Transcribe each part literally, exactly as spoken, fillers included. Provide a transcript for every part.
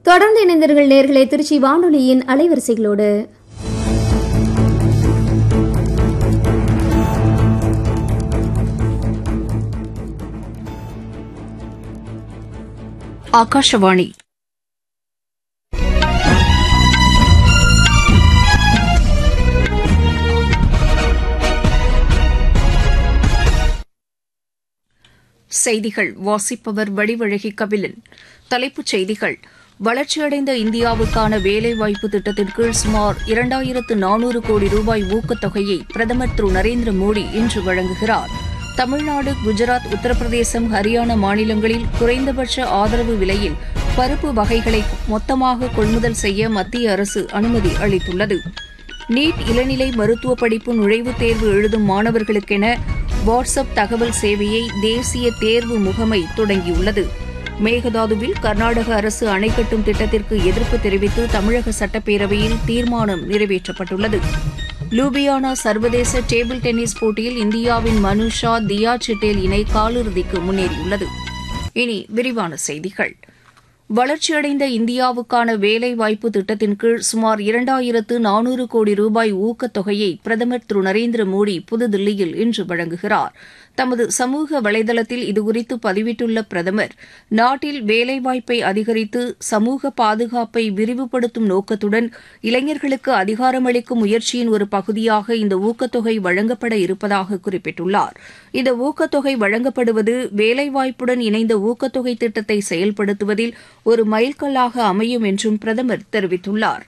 தொடர்ந்து இணைந்தீர்கள் நேயர்களே திருச்சி வானொலியின் அலைவரிசைகளோடு. ஆகாஷவாணி செய்திகள் வாசிப்பவர் வடிவழகி கபிலன். தலைப்புச் செய்திகள்: வளர்ச்சியடைந்த இந்தியாவுக்கான வேலைவாய்ப்பு திட்டத்தின் கீழ் சுமார் இரண்டாயிரத்து நானூறு கோடி ரூபாய் ஊக்கத்தொகையை பிரதமர் திரு நரேந்திர மோடி இன்று வழங்குகிறார். தமிழ்நாடு, குஜராத், உத்தரப்பிரதேசம், ஹரியானா மாநிலங்களில் குறைந்தபட்ச ஆதரவு விலையில் பருப்பு வகைகளை மொத்தமாக கொள்முதல் செய்ய மத்திய அரசு அனுமதி அளித்துள்ளது. நீட் இளநிலை மருத்துவ படிப்பு நுழைவுத் தேர்வு எழுதும் மாணவர்களுக்கென வாட்ஸ்அப் தகவல் சேவையை தேசிய தேர்வு முகமை தொடங்கியுள்ளது. மேகதாதுவில் கர்நாடக அரசு அணை கட்டும் திட்டத்திற்கு எதிர்ப்பு தெரிவித்து தமிழக சட்டப்பேரவையில் தீர்மானம் நிறைவேற்றப்பட்டுள்ளது. லூபியானா சர்வதேச டேபிள் டென்னிஸ் போட்டியில் இந்தியாவின் மனுஷா தியா சிட்டேல் இணை காலிறுதிக்கு முன்னேறியுள்ளது. இனி விரிவான செய்திகள். வளர்ச்சியடைந்த இந்தியாவுக்கான வேலைவாய்ப்பு திட்டத்தின் கீழ் சுமார் இரண்டாயிரத்து நானூறு கோடி ரூபாய் ஊக்கத்தொகையை பிரதமர் திரு நரேந்திர மோடி புதுதில்லியில் இன்று வழங்குகிறார். தமது சமூக வலைதளத்தில் இதுகுறித்து பதிவிட்டுள்ள பிரதமர், நாட்டில் வேலைவாய்ப்பை அதிகரித்து சமூக பாதுகாப்பை விரிவுபடுத்தும் நோக்கத்துடன் இளைஞர்களுக்கு அதிகாரமளிக்கும் முயற்சியின் ஒரு பகுதியாக இந்த ஊக்கத்தொகை வழங்கப்பட இருப்பதாக குறிப்பிட்டுள்ளார். இந்த ஊக்கத்தொகை வழங்கப்படுவது வேலைவாய்ப்புடன் இணைந்த ஊக்கத்தொகை திட்டத்தை செயல்படுத்துவதில் ஒரு மைல்கல்லாக அமையும் என்றும் பிரதமர் தெரிவித்துள்ளார்.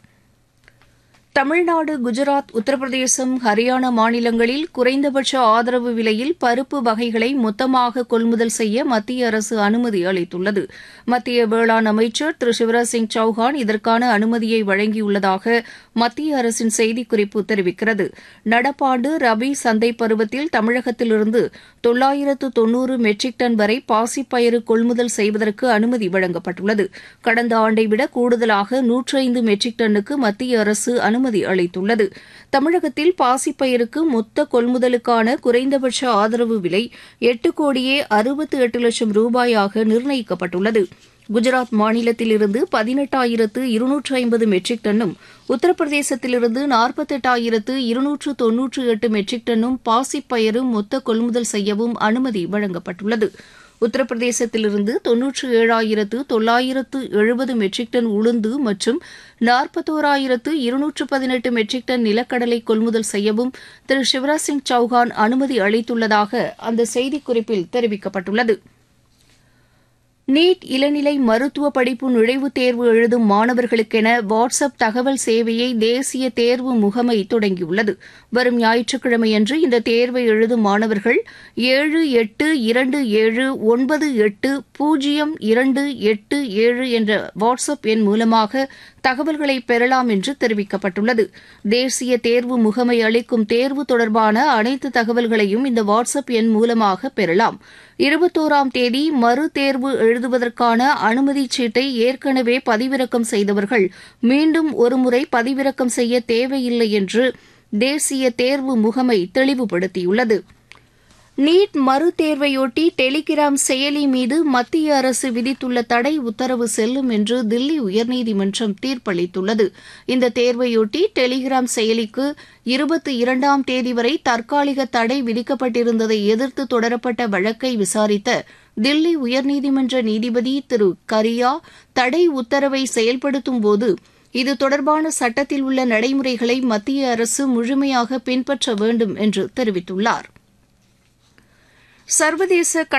தமிழ்நாடு, குஜராத், உத்தரப்பிரதேசம், ஹரியானா மாநிலங்களில் குறைந்தபட்ச ஆதரவு விலையில் பருப்பு வகைகளை மொத்தமாக கொள்முதல் செய்ய மத்திய அரசு அனுமதி அளித்துள்ளது. மத்திய வேளாண் அமைச்சர் திரு சிவராஜ் சிங் சௌஹான் இதற்கான அனுமதியை வழங்கியுள்ளதாக மத்திய அரசின் செய்திக்குறிப்பு தெரிவிக்கிறது. நடப்பாண்டு ரபி சந்தை பருவத்தில் தமிழகத்திலிருந்து தொள்ளாயிரத்து தொன்னூறு மெட்ரிக் டன் வரை பாசிப்பயிறு கொள்முதல் செய்வதற்கு அனுமதி வழங்கப்பட்டுள்ளது. கடந்த ஆண்டை விட கூடுதலாக நூற்று ஐந்து மெட்ரிக் டன்னுக்கு மத்திய அரசு அனுமதி அனுமதி அளித்துள்ளது. தமிழகத்தில் பாசிப்பயிருக்கு மொத்த கொள்முதலுக்கான குறைந்தபட்ச ஆதரவு விலை எட்டு கோடியே அறுபத்து எட்டு லட்சம் ரூபாயாக நிர்ணயிக்கப்பட்டுள்ளது. குஜராத் மாநிலத்திலிருந்து பதினெட்டாயிரத்து இருநூற்று ஐம்பது மெட்ரிக் டன்னும், உத்தரப்பிரதேசத்திலிருந்து நாற்பத்தெட்டாயிரத்து இருநூற்று தொன்னூற்று எட்டு மெட்ரிக் டன்னும் பாசிப்பயிறு மொத்த கொள்முதல் செய்யவும் அனுமதி வழங்கப்பட்டுள்ளது. உத்தரப்பிரதேசத்திலிருந்து தொன்னூற்று ஏழாயிரத்து தொள்ளாயிரத்து எழுபது மெட்ரிக் டன் உளுந்து மற்றும் நாற்பத்தோராயிரத்து இருநூற்று பதினெட்டு மெட்ரிக் டன் நிலக்கடலை கொள்முதல் செய்யவும் திரு சிவராஜ் சிங் சௌஹான் அனுமதி அளித்துள்ளதாக அந்த செய்திக்குறிப்பில் தெரிவிக்கப்பட்டுள்ளது. நீட் இளநிலை மருத்துவ படிப்பு நுழைவுத் தேர்வு எழுதும் மாணவர்களுக்கென வாட்ஸ்அப் தகவல் சேவையை தேசிய தேர்வு முகமை தொடங்கியுள்ளது. வரும் ஞாயிற்றுக்கிழமையன்று இந்த தேர்வை எழுதும் மாணவர்கள் ஏழு எட்டு இரண்டு ஏழு ஒன்பது எட்டு பூஜ்ஜியம் இரண்டு எட்டு ஏழு என்ற வாட்ஸ்அப் எண் மூலமாக தகவல்களை பெறலாம் என்று தெரிவிக்கப்பட்டுள்ளது. தேசிய தேர்வு முகமை அளிக்கும் தேர்வு தொடர்பான அனைத்து தகவல்களையும் இந்த வாட்ஸ்அப் எண் மூலமாக பெறலாம். இருபத்தோராம் தேதி மறு தேர்வு எழுதுவதற்கான அனுமதிச் சீட்டை ஏற்கனவே பதிவிறக்கம் செய்தவர்கள் மீண்டும் ஒருமுறை பதிவிறக்கம் செய்ய தேவையில்லை என்று தேசிய தேர்வு முகமை தெளிவுபடுத்தியுள்ளது. நீட் மறுதேர்வையொட்டி டெலிகிராம் செயலி மீது மத்திய அரசு விதித்துள்ள தடை உத்தரவு செல்லும் என்று தில்லி உயர்நீதிமன்றம் தீர்ப்பளித்துள்ளது. இந்த தேர்வையொட்டி டெலிகிராம் செயலிக்கு இருபத்தி இரண்டாம் தேதி வரை தற்காலிக தடை விதிக்கப்பட்டிருந்ததை எதிர்த்து தொடரப்பட்ட வழக்கை விசாரித்த தில்லி உயர்நீதிமன்ற நீதிபதி திரு கரியா தடை உத்தரவை செயல்படுத்தும்போது இது தொடர்பான சட்டத்தில் உள்ள நடைமுறைகளை மத்திய அரசு முழுமையாக பின்பற்ற வேண்டும் என்று தெரிவித்துள்ளார். சர்வதேச